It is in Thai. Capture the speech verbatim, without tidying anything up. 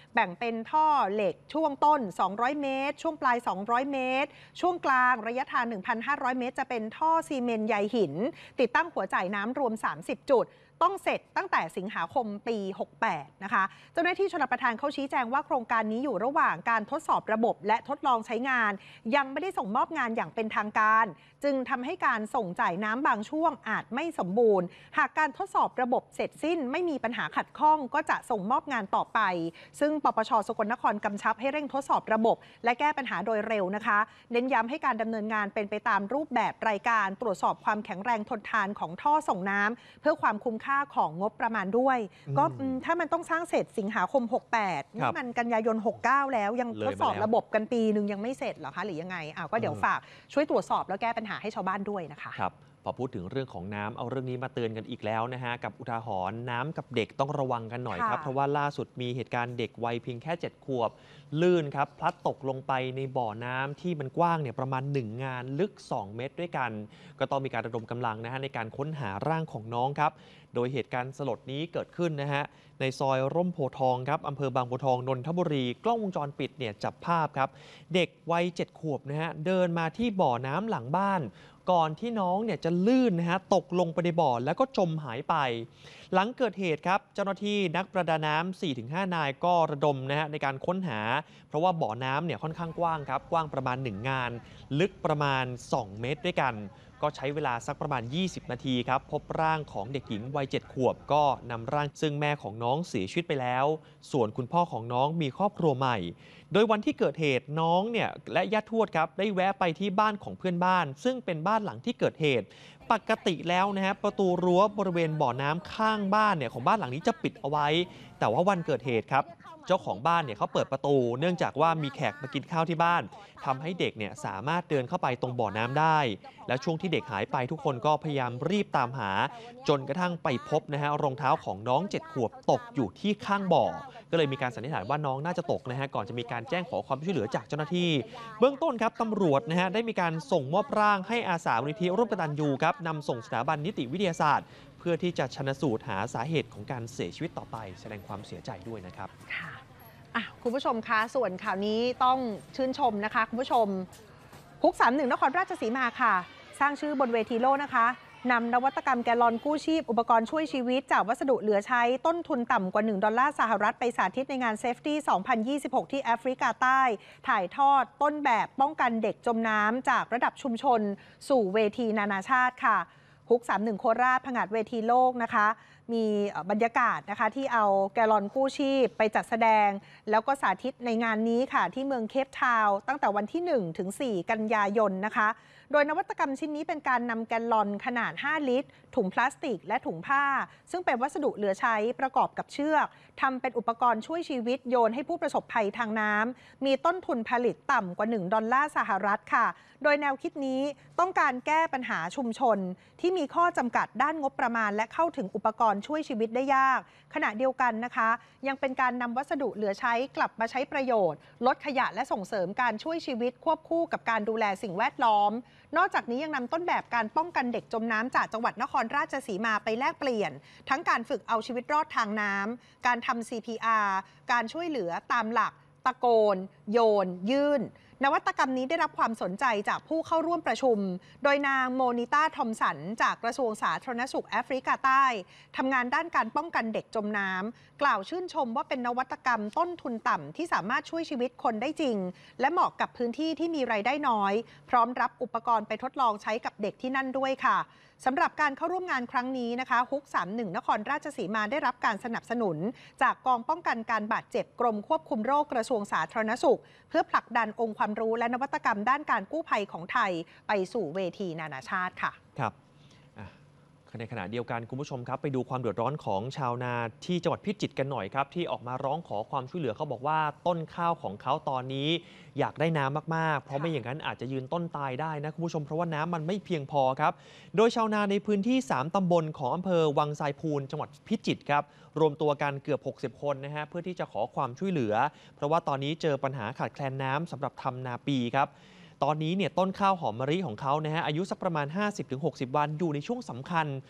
แบ่งเป็นท่อเหล็กช่วงต้นสองร้อยเมตรช่วงปลายสองร้อยเมตรช่วงกลางระยะทาง หนึ่งพันห้าร้อย เมตรจะเป็นท่อซีเมนต์ใยหินติดตั้งหัวจ่ายน้ำรวมสามสิบจุดต้องเสร็จตั้งแต่สิงหาคมปีหกสิบแปดนะคะเจ้าหน้าที่ชลประทานเขาชี้แจงว่าโครงการนี้อยู่ระหว่างการทดสอบระบบและทดลองใช้งานยังไม่ได้ส่งมอบงานอย่างเป็นทางการจึงทำให้การส่งจ่ายน้ำบางช่วงอาจไม่สมบูรณ์หากการทดสอบระบบเสร็จสิ้นไม่มีปัญหาขัดข้องก็จะส่งมอบงานต่อไปซึ่งปปช.สกลนครกำชับให้เร่งทดสอบระบบและแก้ปัญหาโดยเร็วนะคะเน้นย้ำให้การดำเนินงานเป็นไปตามรูปแบบรายการตรวจสอบความแข็งแรงทนทานของท่อส่งน้ำเพื่อความคุ้มค่าของงบประมาณด้วยก็ถ้ามันต้องสร้างเสร็จสิงหาคมหกสิบแปดนี่มันกันยายนหกสิบเก้าแล้วยังทดสอบระบบกันปีนึงยังไม่เสร็จเหรอคะหรือยังไงอ้าวก็เดี๋ยวฝากช่วยตรวจสอบแล้วแก้ปัญหาให้ชาวบ้านด้วยนะคะครับพอพูดถึงเรื่องของน้ำเอาเรื่องนี้มาเตือนกันอีกแล้วนะฮะกับอุทาหรณ์น้ำกับเด็กต้องระวังกันหน่อยครับเพราะว่าล่าสุดมีเหตุการณ์เด็กวัยเพียงแค่เจ็ดขวบลื่นครับพลัดตกลงไปในบ่อน้ำที่มันกว้างเนี่ยประมาณหนึ่งงานลึกสองเมตรด้วยกันก็ต้องมีการระดมกำลังนะฮะในการค้นหาร่างของน้องครับโดยเหตุการณ์สลดนี้เกิดขึ้นนะฮะในซอยร่มโพทองครับอำเภอบางบัวทองนนทบุรีกล้องวงจรปิดเนี่ยจับภาพครับเด็กวัยเจ็ดขวบนะฮะเดินมาที่บ่อน้ำหลังบ้านก่อนที่น้องเนี่ยจะลื่นนะฮะตกลงไปในบ่อแล้วก็จมหายไปหลังเกิดเหตุครับเจ้าหน้าที่นักประดาน้ำ สี่ถึงห้า นายก็ระดมนะฮะในการค้นหาเพราะว่าบ่อน้ำเนี่ยค่อนข้างกว้างครับกว้างประมาณหนึ่งงานลึกประมาณสองเมตรด้วยกันก็ใช้เวลาสักประมาณยี่สิบนาทีครับพบร่างของเด็กหญิงวัยเจ็ดขวบก็นำร่างซึ่งแม่ของน้องเสียชีวิตไปแล้วส่วนคุณพ่อของน้องมีครอบครัวใหม่โดยวันที่เกิดเหตุน้องเนี่ยและญาติทวดครับได้แวะไปที่บ้านของเพื่อนบ้านซึ่งเป็นบ้านหลังที่เกิดเหตุปกติแล้วนะฮะประตูรั้วบริเวณบ่อน้ำข้างบ้านเนี่ยของบ้านหลังนี้จะปิดเอาไว้แต่ว่าวันเกิดเหตุครับเจ้าของบ้านเนี่ยเขาเปิดประตูเนื่องจากว่ามีแขกมากินข้าวที่บ้านทำให้เด็กเนี่ยสามารถเดินเข้าไปตรงบ่อน้ำได้และช่วงที่เด็กหายไปทุกคนก็พยายามรีบตามหาจนกระทั่งไปพบนะฮะรองเท้าของน้องเจ็ดขวบตกอยู่ที่ข้างบ่อก็เลยมีการสันนิษฐานว่าน้องน่าจะตกนะฮะก่อนจะมีการแจ้งขอความช่วยเหลือจากเจ้าหน้าที่เบื้องต้นครับตำรวจนะฮะได้มีการส่งมอบร่างให้อาสามูลนิธิร่วมกตัญญูครับนำส่งสถาบันนิติวิทยาศาสตร์เพื่อที่จะชันสูตรหาสาเหตุของการเสียชีวิตต่อไปแสดงความเสียใจด้วยนะครับค่ะอ่ะคุณผู้ชมคะส่วนข่าวนี้ต้องชื่นชมนะคะคุณผู้ชมฮุกสามสิบเอ็ดนครราชสีมาค่ะสร้างชื่อบนเวทีโลกนะคะนำนวัตกรรมแกลลอนกู้ชีพอุปกรณ์ช่วยชีวิตจากวัสดุเหลือใช้ต้นทุนต่ำกว่าหนึ่งดอลลาร์สหรัฐไปสาธิตในงานเซฟตี้สองพันยี่สิบหกที่แอฟริกาใต้ถ่ายทอดต้นแบบป้องกันเด็กจมน้ำจากระดับชุมชนสู่เวทีนานาชาติค่ะฮุกสามสิบเอ็ดโคราชผงาดเวทีโลกนะคะมีบรรยากาศนะคะที่เอาแกลลอนกู้ชีพไปจัดแสดงแล้วก็สาธิตในงานนี้ค่ะที่เมืองเคปทาวน์ตั้งแต่วันที่หนึ่งถึงสี่กันยายนนะคะโดยนวัตกรรมชิ้นนี้เป็นการนำแกลลอนขนาดห้าลิตรถุงพลาสติกและถุงผ้าซึ่งเป็นวัสดุเหลือใช้ประกอบกับเชือกทำเป็นอุปกรณ์ช่วยชีวิตโยนให้ผู้ประสบภัยทางน้ำมีต้นทุนผลิตต่ำกว่าหนึ่งดอลลาร์สหรัฐค่ะโดยแนวคิดนี้ต้องการแก้ปัญหาชุมชนที่มีข้อจำกัดด้านงบประมาณและเข้าถึงอุปกรณ์ช่วยชีวิตได้ยากขณะเดียวกันนะคะยังเป็นการนำวัสดุเหลือใช้กลับมาใช้ประโยชน์ลดขยะและส่งเสริมการช่วยชีวิตควบคู่กับการดูแลสิ่งแวดล้อมนอกจากนี้ยังนำต้นแบบการป้องกันเด็กจมน้ำจากจังหวัดนครราชสีมาไปแลกเปลี่ยนทั้งการฝึกเอาชีวิตรอดทางน้ำการทำ ซี พี อาร์ การช่วยเหลือตามหลักตะโกนโยนยื่นนวัตกรรมนี้ได้รับความสนใจจากผู้เข้าร่วมประชุมโดยนางโมนิต้าทอมสันจากกระทรวงสาธารณสุขแอฟริกาใต้ทำงานด้านการป้องกันเด็กจมน้ำกล่าวชื่นชมว่าเป็นนวัตกรรมต้นทุนต่ำที่สามารถช่วยชีวิตคนได้จริงและเหมาะกับพื้นที่ที่มีรายได้น้อยพร้อมรับอุปกรณ์ไปทดลองใช้กับเด็กที่นั่นด้วยค่ะสำหรับการเข้าร่วมงานครั้งนี้นะคะฮุกสามสิบเอ็ดนครราชสีมาได้รับการสนับสนุนจากกองป้องกันการบาดเจ็บกรมควบคุมโรคกระทรวงสาธารณสุขเพื่อผลักดันองค์ความรู้และนวัตกรรมด้านการกู้ภัยของไทยไปสู่เวทีนานาชาติค่ะครับในขณะเดียวกันคุณผู้ชมครับไปดูความเดือดร้อนของชาวนาที่จังหวัดพิจิตรกันหน่อยครับที่ออกมาร้องขอความช่วยเหลือเขาบอกว่าต้นข้าวของเขาตอนนี้อยากได้น้ำมากๆเพราะไม่อย่างนั้นอาจจะยืนต้นตายได้นะคุณผู้ชมเพราะว่าน้ำมันไม่เพียงพอครับโดยชาวนาในพื้นที่สามตำบลของอำเภอวังทรายพูนจังหวัดพิจิตรครับรวมตัวกันเกือบหกสิบคนนะฮะเพื่อที่จะขอความช่วยเหลือเพราะว่าตอนนี้เจอปัญหาขาดแคลนน้ำสำหรับทำนาปีครับตอนนี้เนี่ยต้นข้าวหอมมะลิของเขานะฮะอายุสักประมาณ ห้าสิบถึงหกสิบ วันอยู่ในช่วงสำคัญ